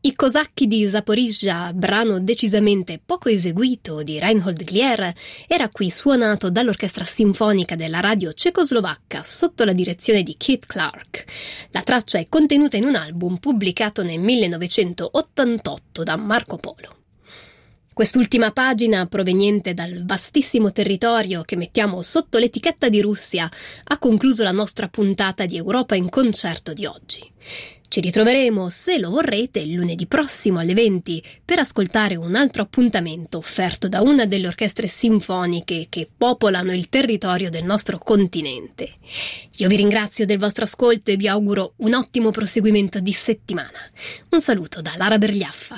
I Cosacchi di Zaporizhzhia, brano decisamente poco eseguito di Reinhold Glier, era qui suonato dall'orchestra sinfonica della radio cecoslovacca sotto la direzione di Keith Clark. La traccia è contenuta in un album pubblicato nel 1988 da Marco Polo. Quest'ultima pagina, proveniente dal vastissimo territorio che mettiamo sotto l'etichetta di Russia, ha concluso la nostra puntata di Europa in concerto di oggi. Ci ritroveremo, se lo vorrete, lunedì prossimo alle 20 per ascoltare un altro appuntamento offerto da una delle orchestre sinfoniche che popolano il territorio del nostro continente. Io vi ringrazio del vostro ascolto e vi auguro un ottimo proseguimento di settimana. Un saluto da Lara Bergliaffa.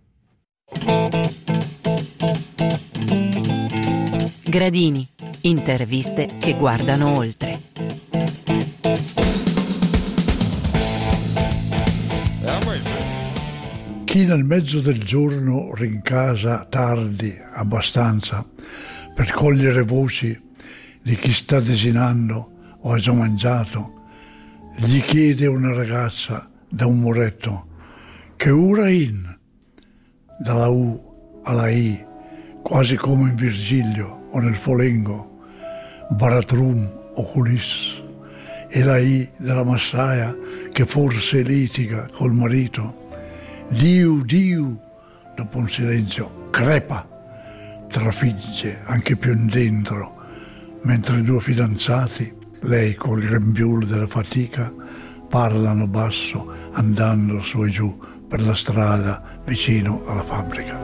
Gradini, interviste che guardano oltre. Chi nel mezzo del giorno rincasa tardi abbastanza per cogliere voci di chi sta desinando o ha già mangiato, gli chiede una ragazza da un muretto che ora in, dalla U alla I, quasi come in Virgilio o nel Folengo, Baratrum oculis, e la I della massaia che forse litiga col marito. Diu, dopo un silenzio, crepa, trafigge anche più in dentro, mentre i due fidanzati, lei col grembiule della fatica, parlano basso andando su e giù per la strada vicino alla fabbrica.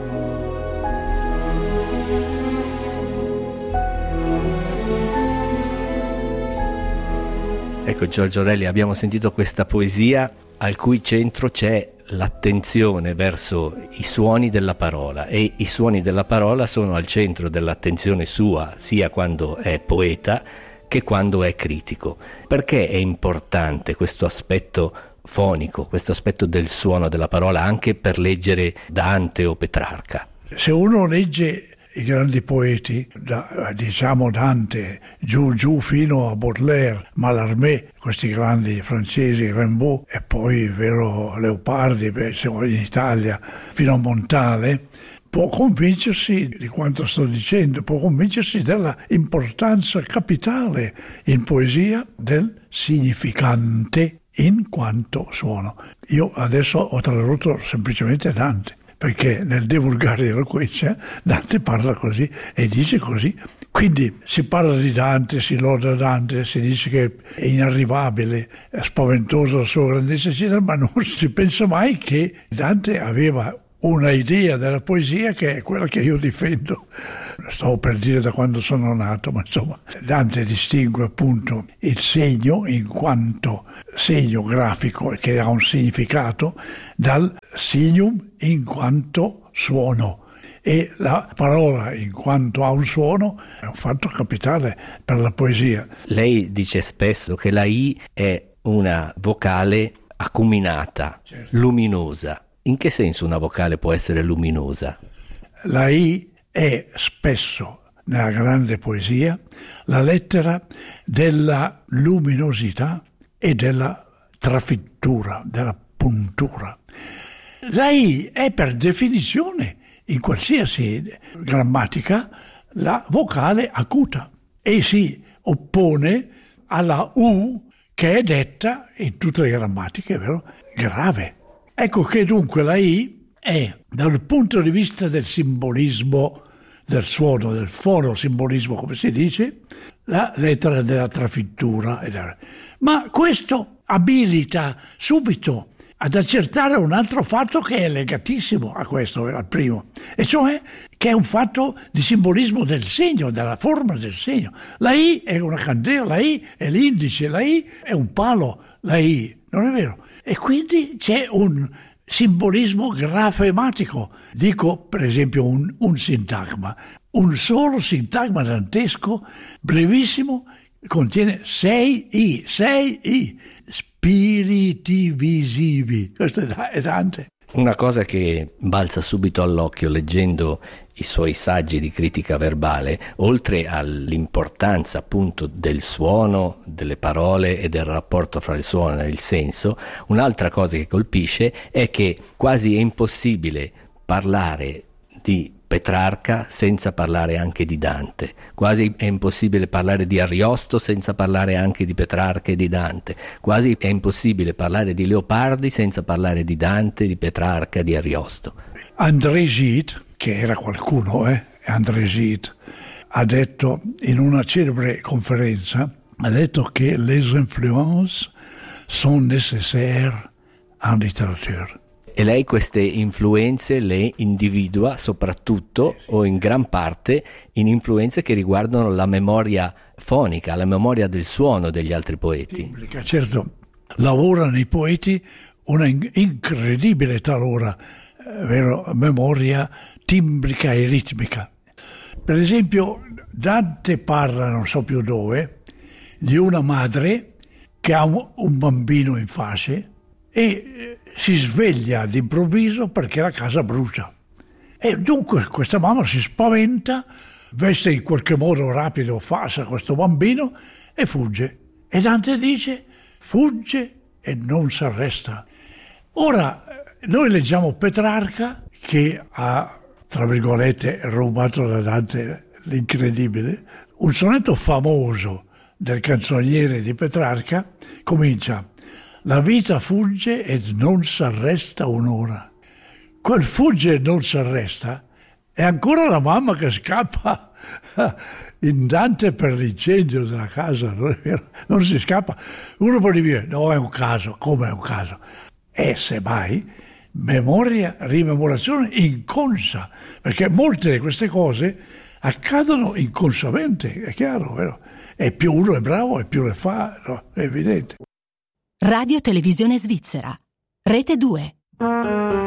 Ecco Giorgio Aureli, abbiamo sentito questa poesia al cui centro c'è l'attenzione verso i suoni della parola, e i suoni della parola sono al centro dell'attenzione sua sia quando è poeta che quando è critico. Perché è importante questo aspetto fonico, questo aspetto del suono della parola anche per leggere Dante o Petrarca? Se uno legge i grandi poeti, diciamo Dante, giù fino a Baudelaire, Mallarmé, questi grandi francesi, Rimbaud, e poi vero Leopardi, siamo in Italia, fino a Montale, può convincersi di quanto sto dicendo, può convincersi della importanza capitale in poesia del significante in quanto suono. Io adesso ho tradotto semplicemente Dante, perché nel De Vulgari Eloquentia Dante parla così e dice così. Quindi si parla di Dante, si loda Dante, si dice che è inarrivabile, è spaventoso la sua grandezza, eccetera, ma non si pensa mai che Dante aveva una idea della poesia che è quella che io difendo. Stavo per dire da quando sono nato, ma insomma, Dante distingue appunto il segno in quanto segno grafico che ha un significato dal signum in quanto suono, e la parola in quanto ha un suono è un fatto capitale per la poesia. Lei dice spesso che la I è una vocale acuminata, certo, luminosa. In che senso una vocale può essere luminosa? La I è spesso, nella grande poesia, la lettera della luminosità e della trafittura, della puntura. La I è per definizione, in qualsiasi grammatica, la vocale acuta e si oppone alla U che è detta, in tutte le grammatiche, vero, grave. Ecco che dunque la I è, dal punto di vista del simbolismo del suono, del fonosimbolismo, come si dice, la lettera della trafittura. Ma questo abilita subito ad accertare un altro fatto che è legatissimo a questo, al primo, e cioè che è un fatto di simbolismo del segno, della forma del segno. La I è una candela, la I è l'indice, la I è un palo, la I, non è vero? E quindi c'è un simbolismo grafematico. Dico per esempio un sintagma. Un solo sintagma dantesco, brevissimo, contiene 6 I, spiriti visivi. Questo è Dante. Una cosa che balza subito all'occhio leggendo i suoi saggi di critica verbale, oltre all'importanza appunto del suono, delle parole e del rapporto fra il suono e il senso, un'altra cosa che colpisce è che quasi è impossibile parlare di Petrarca senza parlare anche di Dante, quasi è impossibile parlare di Ariosto senza parlare anche di Petrarca e di Dante, quasi è impossibile parlare di Leopardi senza parlare di Dante, di Petrarca, di Ariosto. André Gide, che era qualcuno, André Gide, ha detto in una celebre conferenza, ha detto che les influences sont nécessaires en littérature. E lei queste influenze le individua soprattutto o in gran parte in influenze che riguardano la memoria fonica, la memoria del suono degli altri poeti. Certo, lavorano i poeti una incredibile talora memoria timbrica e ritmica. Per esempio Dante parla, non so più dove, di una madre che ha un bambino in fasce e si sveglia all'improvviso perché la casa brucia. E dunque questa mamma si spaventa, veste in qualche modo rapido, falsa questo bambino e fugge. E Dante dice, fugge e non si arresta. Ora, noi leggiamo Petrarca che ha, tra virgolette, rubato da Dante l'incredibile. Un sonetto famoso del canzoniere di Petrarca comincia: la vita fugge e non s'arresta un'ora. Quel fugge e non s'arresta è ancora la mamma che scappa in Dante per l'incendio della casa, non è vero? Non si scappa. Uno può dire, no, è un caso. Come è un caso? E semmai memoria, rimemorazione inconscia, perché molte di queste cose accadono inconsciamente, è chiaro, vero? E più uno è bravo e più le fa, no? È evidente. Radio Televisione Svizzera, Rete 2.